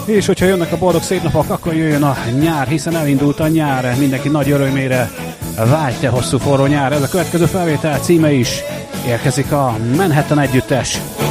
És hogyha jönnek a boldog szép napok, akkor jöjjön a nyár, hiszen elindult a nyár, mindenki nagy örömére vágy te hosszú forró nyár. Ez a következő felvétel címe is érkezik a Manhattan együttes.